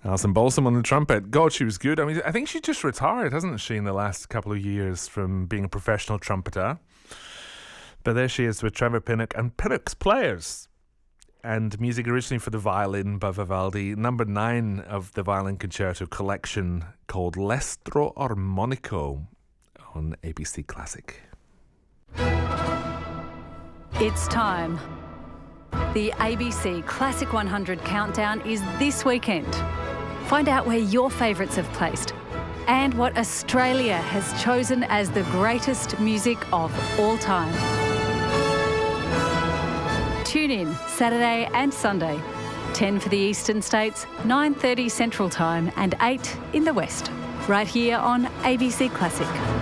Alison Balsam on the trumpet. God, she was good. I mean, I think she just retired, hasn't she, in the last couple of years from being a professional trumpeter. But there she is with Trevor Pinnock and Pinnock's Players. And music originally for the violin by Vivaldi. Number 9 of the violin concerto collection called L'Estro Armonico on ABC Classic. It's time. The ABC Classic 100 Countdown is this weekend. Find out where your favourites have placed and what Australia has chosen as the greatest music of all time. Tune in Saturday and Sunday, 10 for the Eastern States, 9:30 Central Time and 8 in the West, right here on ABC Classic.